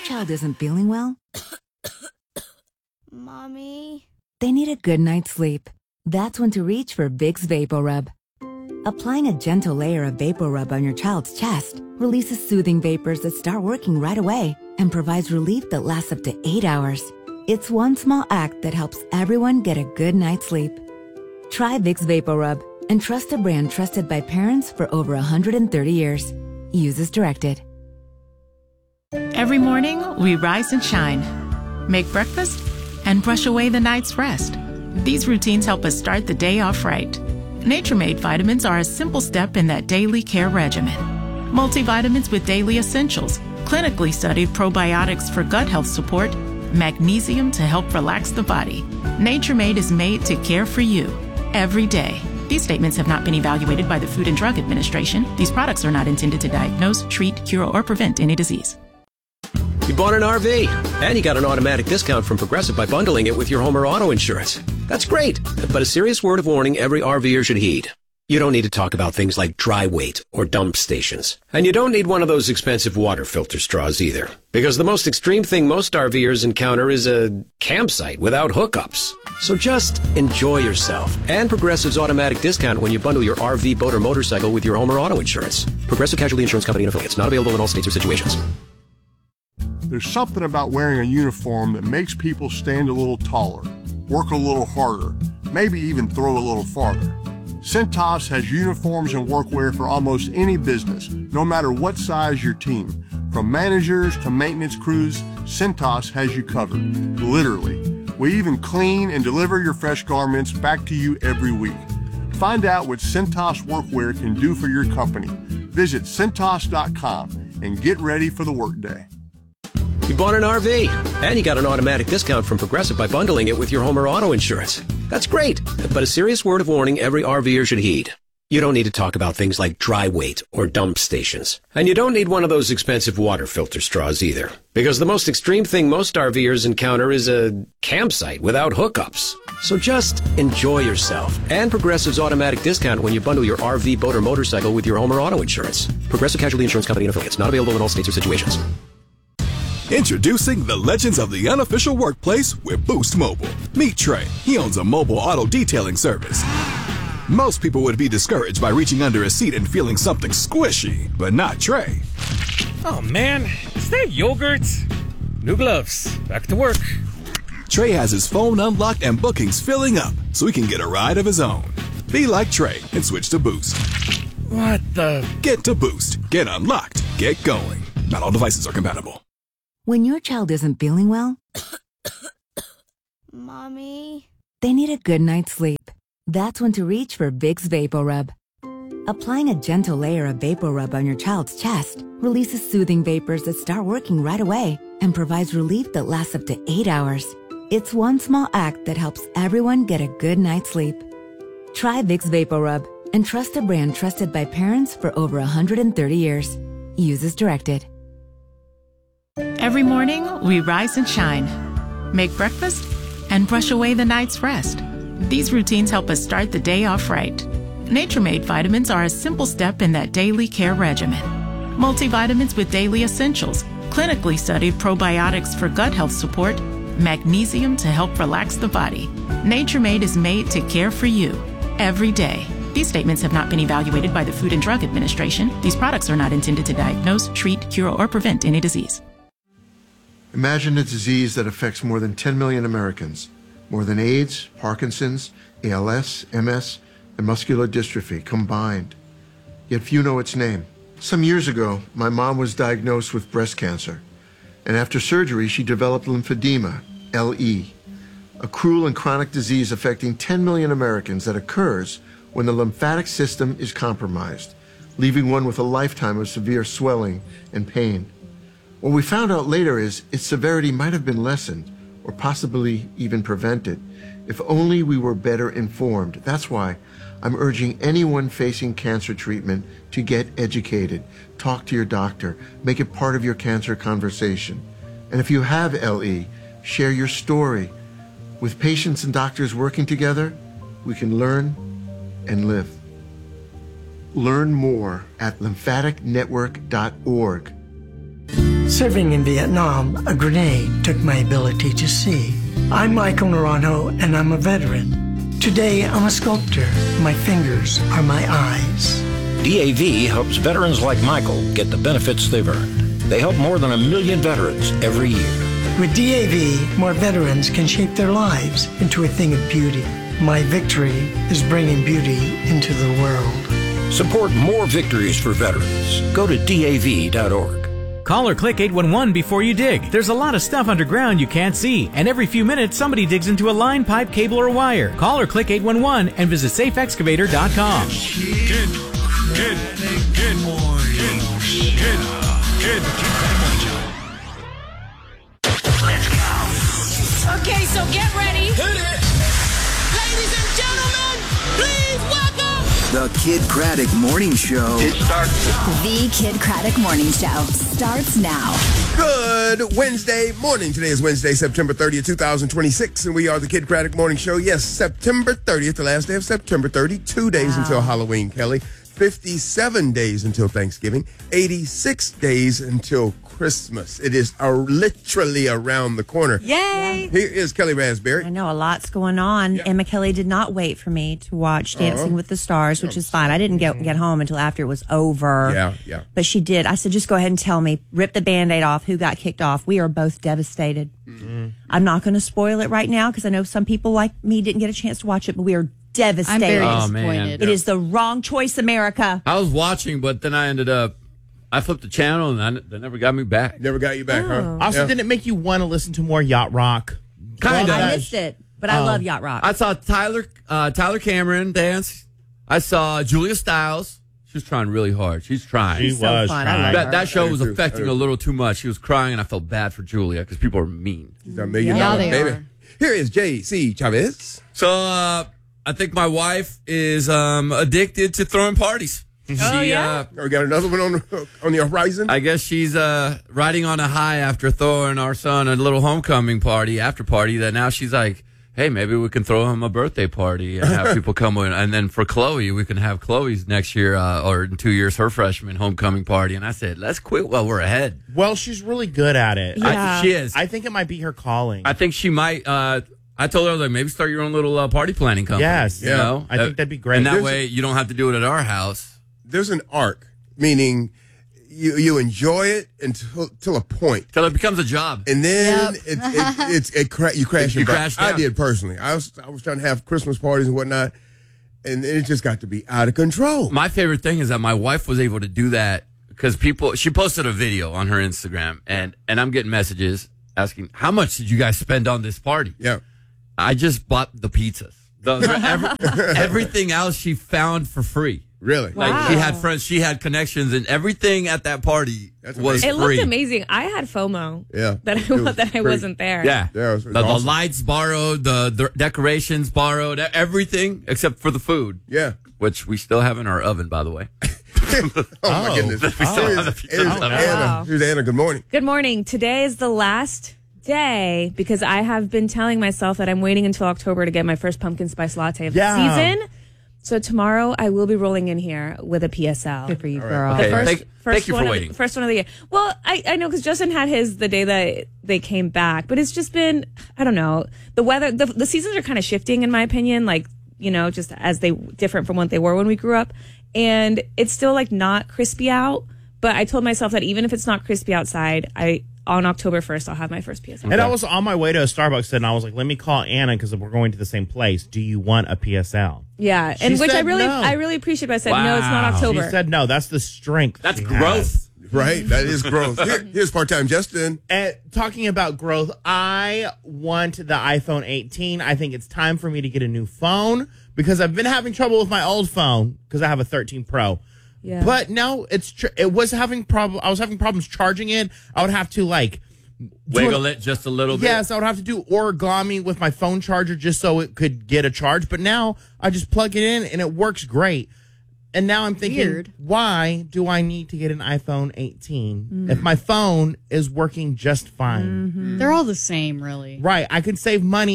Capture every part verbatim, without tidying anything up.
child isn't feeling well, Mommy? they need a good night's sleep. That's when to reach for Vicks VapoRub. Applying a gentle layer of VapoRub on your child's chest releases soothing vapors that start working right away and provides relief that lasts up to eight hours. It's one small act that helps everyone get a good night's sleep. Try Vicks VapoRub and trust a brand trusted by parents for over one hundred thirty years. Use as directed. Every morning, we rise and shine, make breakfast, and brush away the night's rest. These routines help us start the day off right. Nature-Made vitamins are a simple step in that daily care regimen. Multivitamins with daily essentials, clinically studied probiotics for gut health support, magnesium to help relax the body. Nature-Made is made to care for you every day. These statements have not been evaluated by the Food and Drug Administration. These products are not intended to diagnose, treat, cure, or prevent any disease. You bought an R V, and you got an automatic discount from Progressive by bundling it with your home or auto insurance. That's great, but a serious word of warning every RVer should heed. You don't need to talk about things like dry weight or dump stations. And you don't need one of those expensive water filter straws either. Because the most extreme thing most RVers encounter is a campsite without hookups. So just enjoy yourself and Progressive's automatic discount when you bundle your R V, boat, or motorcycle with your home or auto insurance. Progressive Casualty Insurance Company and affiliates. Not available in all states or situations. There's something about wearing a uniform that makes people stand a little taller, work a little harder, maybe even throw a little farther. Cintas has uniforms and workwear for almost any business, no matter what size your team. From managers to maintenance crews, Cintas has you covered, literally. We even clean and deliver your fresh garments back to you every week. Find out what Cintas workwear can do for your company. Visit Cintas dot com and get ready for the workday. You bought an R V, and you got an automatic discount from Progressive by bundling it with your home or auto insurance. That's great, but a serious word of warning every RVer should heed. You don't need to talk about things like dry weight or dump stations. And you don't need one of those expensive water filter straws either. Because the most extreme thing most RVers encounter is a campsite without hookups. So just enjoy yourself and Progressive's automatic discount when you bundle your R V, boat, or motorcycle with your home or auto insurance. Progressive Casualty Insurance Company and affiliates. Not available in all states or situations. Introducing the legends of the unofficial workplace with Boost Mobile. Meet Trey. He owns a mobile auto detailing service. Most people would be discouraged by reaching under a seat and feeling something squishy, but not Trey. Oh man, is that yogurt? New gloves, back to work. Trey has his phone unlocked and bookings filling up, so he can get a ride of his own. Be like Trey and switch to Boost. What the? Get to Boost. Get unlocked. Get going. Not all devices are compatible. When your child isn't feeling well, Mommy? they need a good night's sleep. That's when to reach for Vicks VapoRub. Applying a gentle layer of VapoRub on your child's chest releases soothing vapors that start working right away and provides relief that lasts up to eight hours. It's one small act that helps everyone get a good night's sleep. Try Vicks VapoRub and trust a brand trusted by parents for over one hundred thirty years. Use as directed. Every morning, we rise and shine, make breakfast, and brush away the night's rest. These routines help us start the day off right. Nature-Made vitamins are a simple step in that daily care regimen. Multivitamins with daily essentials, clinically studied probiotics for gut health support, magnesium to help relax the body. Nature-Made is made to care for you every day. These statements have not been evaluated by the Food and Drug Administration. These products are not intended to diagnose, treat, cure, or prevent any disease. Imagine a disease that affects more than ten million Americans, more than AIDS, Parkinson's, A L S, M S, and muscular dystrophy combined. Yet few know its name. Some years ago, my mom was diagnosed with breast cancer, and after surgery, she developed lymphedema, L E, a cruel and chronic disease affecting ten million Americans that occurs when the lymphatic system is compromised, leaving one with a lifetime of severe swelling and pain. What we found out later is its severity might have been lessened or possibly even prevented if only we were better informed. That's why I'm urging anyone facing cancer treatment to get educated. Talk to your doctor. Make it part of your cancer conversation. And if you have L E, share your story. With patients and doctors working together, we can learn and live. Learn more at lymphatic network dot org. Serving in Vietnam, a grenade took my ability to see. I'm Michael Naranjo, and I'm a veteran. Today, I'm a sculptor. My fingers are my eyes. D A V helps veterans like Michael get the benefits they've earned. They help more than a million veterans every year. With D A V, more veterans can shape their lives into a thing of beauty. My victory is bringing beauty into the world. Support more victories for veterans. Go to D A V dot org. Call or click eight one one before you dig. There's a lot of stuff underground you can't see, and every few minutes somebody digs into a line, pipe, cable, or wire. Call or click eight one one and visit safe excavator dot com. Good, good, good morning. Good, good, good. Let's go. Okay, so get ready. Hit it. Ladies and gentlemen, please welcome The Kid Craddock Morning Show. It starts. The Kid Craddock Morning Show starts now. Good Wednesday morning. Today is Wednesday, September thirtieth, twenty twenty-six, and we are the Kid Craddock Morning Show. Yes, September thirtieth, the last day of September, thirty-two days wow. until Halloween, Kelly. fifty-seven days until Thanksgiving. eighty-six days until Christmas. It is uh, literally around the corner. Yay! Here is Kelly Raspberry. I know, a lot's going on. Yeah. Emma Kelly did not wait for me to watch Dancing uh-huh. with the Stars, which is fine. I didn't get get home until after it was over. Yeah, yeah. But she did. I said, just go ahead and tell me. Rip the Band-Aid off. Who got kicked off? We are both devastated. Mm-hmm. I'm not going to spoil it right now because I know some people like me didn't get a chance to watch it, but we are devastated. I'm very oh, disappointed. Man. It is the wrong choice, America. I was watching, but then I ended up, I flipped the channel and I, they never got me back. Never got you back, oh. huh? Also, yeah. didn't it make you want to listen to more Yacht Rock? Kind of. I missed it, but I um, love Yacht Rock. I saw Tyler uh, Tyler Cameron dance. I saw Julia Stiles. She was trying really hard. She's trying. She She's was so trying. That, that show was affecting a little too much. She was crying, and I felt bad for Julia because people are mean. She's a million yeah, dollar they baby. are. Here is J C Chavez. So uh, I think my wife is um, addicted to throwing parties. Oh, she, yeah? Uh, we got another one on the, on the horizon? I guess she's uh, riding on a high after throwing our son a little homecoming party, after party, that now she's like, hey, maybe we can throw him a birthday party and have people come in. And then for Chloe, we can have Chloe's next year, uh, or in two years, her freshman homecoming party. And I said, let's quit while we're ahead. Well, she's really good at it. Yeah. I, she is. I think it might be her calling. I think she might. Uh, I told her, I was like, maybe start your own little uh, party planning company. Yes. You yeah. know? I think that'd be great. And that There's way, a, you don't have to do it at our house. There's an arc, meaning you you enjoy it until, until a point. Until it becomes a job. And then Yep. it, it, it's, it cra- you crash You and burn. crash I down. did personally. I was I was trying to have Christmas parties and whatnot, and it just got to be out of control. My favorite thing is that my wife was able to do that because people, she posted a video on her Instagram, and, and I'm getting messages asking, how much did you guys spend on this party? Yeah. I just bought the pizzas. The, every, everything else she found for free. Really? Wow. Like she had friends, she had connections, and everything at that party That's was It free. looked amazing. I had FOMO. Yeah. That I It was that I great. wasn't there. Yeah. Yeah, it was- it was the, the awesome. lights borrowed, the, the decorations borrowed, everything except for the food. Yeah. Which we still have in our oven, by the way. oh, my Oh. goodness. We still Here's, have the pizza here's oven. Anna. Wow. Here's Anna. Good morning. Good morning. Today is the last day because I have been telling myself that I'm waiting until October to get my first pumpkin spice latte of Yeah. the season. So tomorrow I will be rolling in here with a P S L. Good for you, All right. girl. Okay, The first, thank, first thank you one for of waiting. The, first one of the year. Well, I, I know because Justin had his the day that they came back, but it's just been, I don't know. The weather, the, the seasons are kind of shifting in my opinion, like, you know, just as they different from what they were when we grew up. And it's still like not crispy out. But I told myself that even if it's not crispy outside, I on October first, I'll have my first P S L. And I was on my way to a Starbucks and I was like, let me call Anna because we're going to the same place. Do you want a P S L? Yeah, She and which I said really, no. I really appreciate. But I said no, it's not October. She said no. That's the strength. That's she growth. has. Right? That is growth. Here, here's part-time Justin. And talking about growth, I want the iPhone eighteen. I think it's time for me to get a new phone because I've been having trouble with my old phone because I have a thirteen Pro. Yeah. But no, it's tr- it was having problem. I was having problems charging it. I would have to like Wiggle it just a little bit. Yes, I would have to do origami with my phone charger just so it could get a charge. But now I just plug it in and it works great. And now I'm thinking, Weird. why do I need to get an iPhone eighteen Mm. if my phone is working just fine? Mm-hmm. They're all the same, really. Right. I could save money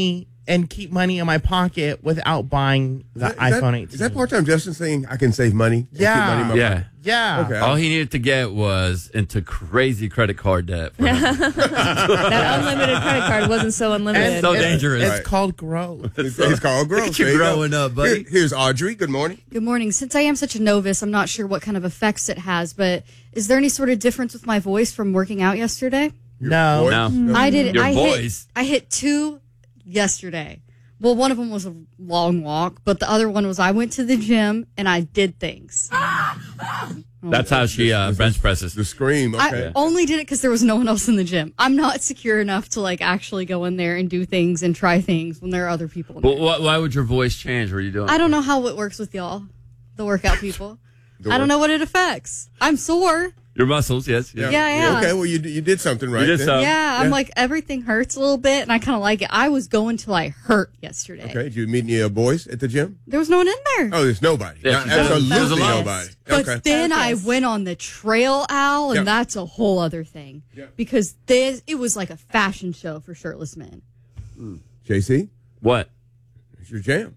and keep money in my pocket without buying the Is that- is that- iPhone eighteen. Is that part-time Justin saying I can save money? and Yeah. keep money in my Yeah. pocket? Yeah. Okay. All he needed to get was into crazy credit card debt. For him. That unlimited credit card wasn't so unlimited. so dangerous. It's Right. called growth. It's, it's called growth. Look at you There you go. growing up, buddy. Here- here's Audrey. Good morning. Good morning. Since I am such a novice, I'm not sure what kind of effects it has, but is there any sort of difference with my voice from working out yesterday? No. Voice? No. I did. Your I voice. hit. I hit two yesterday. Well, one of them was a long walk, but the other one was I went to the gym and I did things. That's how she uh, bench presses. The scream. Okay. I only did it because there was no one else in the gym. I'm not secure enough to like actually go in there and do things and try things when there are other people in there. Well, wh- why would your voice change? What are you doing? I don't know how it works with y'all, the workout people. The I don't work- know what it affects. I'm sore. Your muscles, yes. Yeah, yeah. Okay, well, you you did something right. You did then. something. Yeah, I'm like, everything hurts a little bit, and I kind of like it. I was going till I hurt yesterday. Okay, did you meet any uh, boys at the gym? There was no one in there. Oh, there's nobody. Yeah, Not- she said absolutely there's a lot. nobody. But Okay. then I Focus. went on the Trail Owl, and Yep. that's a whole other thing. Yep. Because this, it was like a fashion show for shirtless men. J C, What? it's your jam.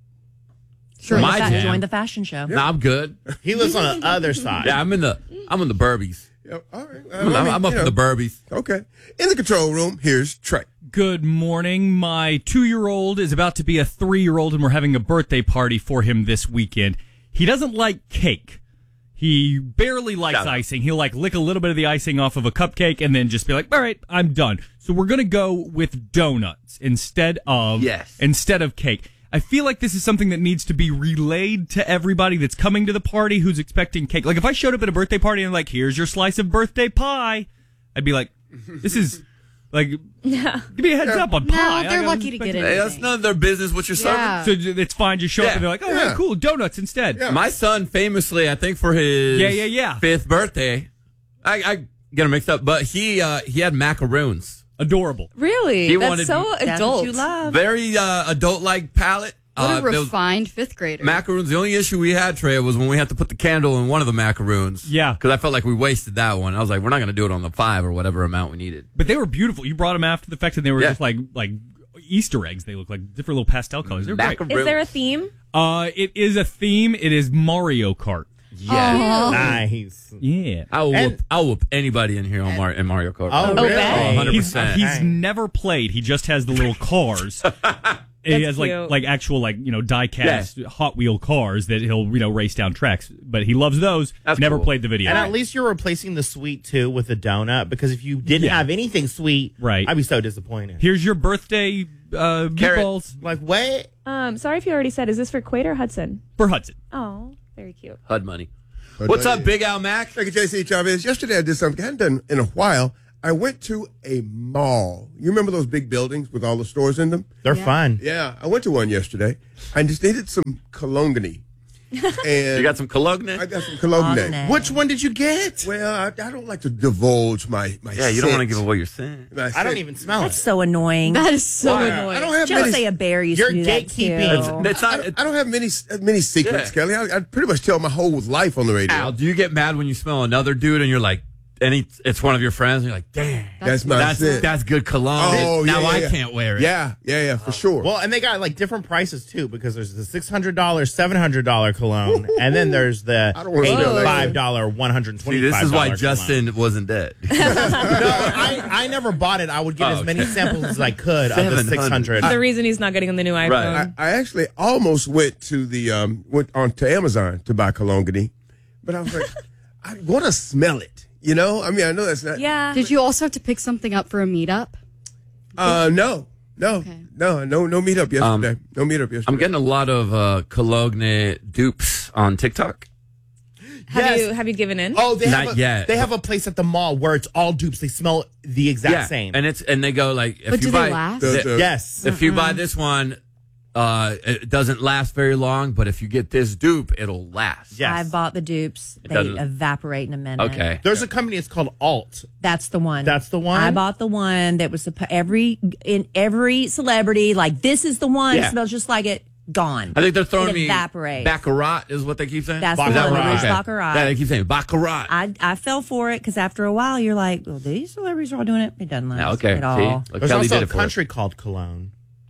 Sure, My fa- jam. join the fashion show. No, I'm good. He lives on the other side. Yeah, I'm in the I'm in the Burbies. Yep. All right. Uh, I'm, I mean, I'm up you in know. the Burbies. Okay. In the control room, here's Trey. Good morning. My two-year-old is about to be a three-year-old, and we're having a birthday party for him this weekend. He doesn't like cake. He barely likes Shut up. icing. He'll like lick a little bit of the icing off of a cupcake and then just be like, all right, I'm done. So we're going to go with donuts instead of Yes. instead of cake. I feel like this is something that needs to be relayed to everybody that's coming to the party who's expecting cake. Like if I showed up at a birthday party and like, here's your slice of birthday pie, I'd be like, this is like, Yeah. give me a heads up on No, pie. they're I- I'm lucky to get expecting- it. Hey, that's none of their business what you're Yeah. serving. So j- it's fine. Just show up Yeah. and they're like, oh, Yeah. hey, cool, donuts instead. Yeah. My son famously, I think for his Yeah, yeah, yeah. fifth birthday, I, I get him mixed up, but he uh, he had macaroons. Adorable. Really? He That's wanted- so That's adult. what you love. Very uh, adult-like palate. What Uh, a there was refined fifth grader. macaroons. The only issue we had, Trey, was when we had to put the candle in one of the macaroons. Yeah. Because I felt like we wasted that one. I was like, we're not going to do it on the five or whatever amount we needed. But they were beautiful. You brought them after the fact, and they were Yeah. just like like Easter eggs. They look like different little pastel colors. They're great. Macaroons. Is there a theme? Uh, it is a theme. It is Mario Kart. Yeah. Oh. Nice. Yeah. I'll And- whoop, I'll whoop anybody in here on Mar- in Mario Kart. Oh, Oh, really? bet. Oh, one hundred He's, percent. he's Dang. never played. He just has the little cars. he That's has like cute. like actual like you know die cast Hot Wheel cars that he'll you know race down tracks. But he loves those. That's never cool. played the video. And at least you're replacing the sweet too with a donut because if you didn't Yeah. have anything sweet, Right. I'd be so disappointed. Here's your birthday uh, Carrot. meatballs Like, wait. Um, sorry if you already said. Is this for Quaid or Hudson? for Hudson. Oh, very cute. H U D money. What's up, Big Al Mac? Thank you, J C Chavez. Yesterday I did something I hadn't done in a while. I went to a mall. You remember those big buildings with all the stores in them? They're fun. Yeah, I went to one yesterday. I just needed some cologne. And You got some cologne? I got some cologne. Cologne. Which one did you get? Well, I, I don't like to divulge my my. Yeah, you don't want to scent. give away your scent. My I don't scent. even smell That's it. so annoying. That is so Why? annoying. I don't have Just many. say a bear used You're to do that gatekeeping. too. It's I not. don't, I don't have many many secrets, Yeah. Kelly. I, I pretty much tell my whole life on the radio. Al, do you get mad when you smell another dude and you're like, and he, it's one of your friends, and you're like, damn, That's my that's scent. that's good cologne. Oh, now yeah, I yeah. can't wear it. Yeah, yeah, yeah, for sure. Well, and they got like different prices too because there's the six hundred dollars, seven hundred dollars cologne, and then there's the I don't wanna smell that. eighty-five dollars, one hundred See, twenty-five dollars. this is why cologne. Justin wasn't dead. No, I, I never bought it. I would get Oh, as many okay. samples as I could of the seven hundred. six hundred. the reason he's not getting on the new iPhone. Right. I, I actually almost went to the um went on to Amazon to buy cologne, but I was like, I want to smell it. You know, I mean, I know that's not. Yeah. Did you also have to pick something up for a meetup? Uh, no, no, Okay. no, no, no meetup yesterday. no meetup yesterday. I'm getting a lot of uh, cologne dupes on TikTok. Have Yes. you have you given in? Oh, they Not have a, yet. They have a place at the mall where it's all dupes. They smell the exact yeah, same. and it's and they go like, if But you do they buy, last? The- the- the- yes. if you buy this one, uh, it doesn't last very long. But if you get this dupe, it'll last. Yes. I bought the dupes. It They doesn't- evaporate in a minute. Okay. There's a company. It's called Alt. That's the one. That's the one? I bought the one that was suppo- every in every celebrity like this is the one. Yeah. It smells just like it. Gone. I think they're throwing it me evaporates. Baccarat is what they keep saying. That's the Is that one, right? the Rouge Okay. Baccarat. Yeah, they keep saying Baccarat. I I fell for it because after a while you're like, well, these celebrities are all doing it. It doesn't last Yeah, okay. at See? all. Look, There's Kelly also did a it for us. country called Cologne.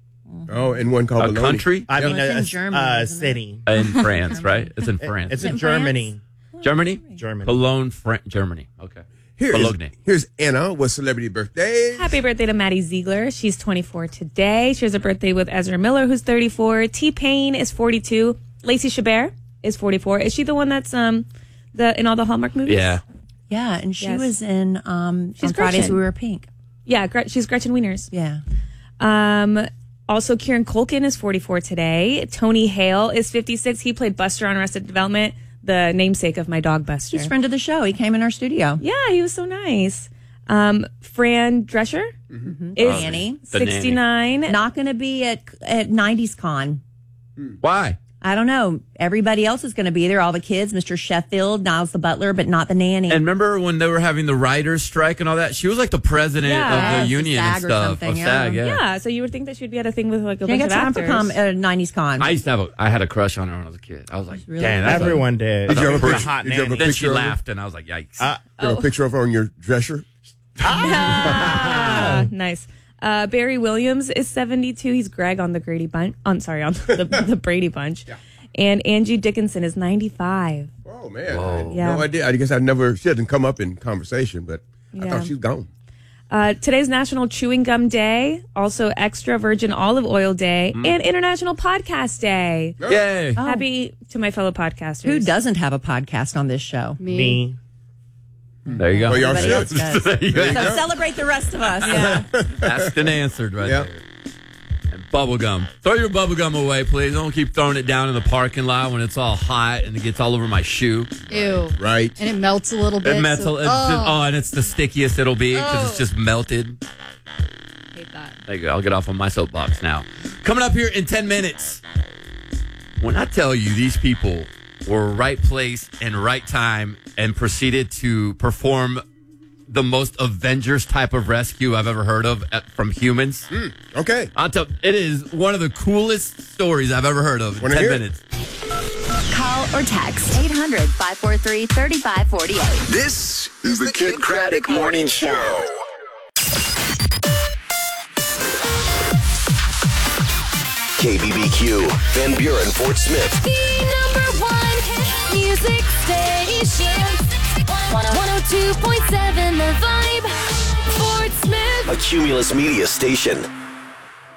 Oh, and one called a Bologna. country. I mean, Well, it's a, in a, Germany, a isn't it? city. In France, right? It's in France. It's Is it in in Germany. Germany. Germany. Cologne, Fran- Germany. Okay. Here is- Bologna. here's Anna with celebrity birthday. Happy birthday to Maddie Ziegler. She's twenty-four today. She has a birthday with Ezra Miller, who's thirty-four. T-Pain is forty-two. Lacey Chabert is forty-four. Is she the one that's um the in all the Hallmark movies? Yeah. Yeah, and she Yes. was in um She's on Fridays Gretchen. We Were Pink. Yeah, Gre- she's Gretchen Wieners. Yeah. Um, also, Kieran Culkin is forty-four today. Tony Hale is fifty-six. He played Buster on Arrested Development, the namesake of my dog Buster. He's a friend of the show. He came in our studio. Yeah, he was so nice. Um, Fran Drescher Mm-hmm. is Nanny. The nanny. sixty-nine. Not going to be at at nineties Con. Why? I don't know. Everybody else is going to be there. All the kids, Mister Sheffield, Niles the butler, but not the nanny. And remember when they were having the writers' strike and all that? She was like the president Yeah. of Yes, the union SAG and or stuff. something, Of yeah. SAG, yeah. Yeah, so you would think that she'd be at a thing with like a She ain't bunch got of time for actors. com- at a nineties Con. I used to have a, I had a crush on her when I was a kid. I was like, Really? Damn, that's everyone did. Did you have a Pretty picture- hot did you have a nanny. then she picture of her? laughed and I was like, yikes. Uh, You have a picture of her on your dresser? Ah, nice. Uh, Barry Williams is seventy-two. He's Greg on the Grady Bunch. On sorry, on the, the Brady Bunch. And Angie Dickinson is ninety-five. Oh, man. I had Yeah. no idea. I guess I never, she hadn't come up in conversation, but I Yeah. thought she was gone. Uh, today's National Chewing Gum Day, also Extra Virgin Olive Oil Day, Mm. and International Podcast Day. Yay. Oh. Happy to my fellow podcasters. Who doesn't have a podcast on this show? Me. There you go. Well, y'all Everybody should. else does. There you So go. celebrate the rest of us. Yeah. Asked and answered right Yep. there. And bubble gum. Throw your bubble gum away, please. Don't keep throwing it down in the parking lot when it's all hot and it gets all over my shoe. Ew. Right. And it melts a little bit. It melts. so- it's just- oh, oh, and it's the stickiest it'll be because it's just melted. hate that. There you go. I'll get off on my soapbox now. Coming up here in ten minutes. When I tell you these people were right place and right time and proceeded to perform the most Avengers type of rescue I've ever heard of at, from humans. Mm, okay. I'll tell, it is one of the coolest stories I've ever heard of in Wanna ten hear it? minutes. Call or text eight hundred, five four three, three five four eight. This is the Kid Craddock Morning Show. K B B Q, Van Buren, Fort Smith. The number one hit music station. one oh two point seven The Vibe. Fort Smith. A Cumulus Media station.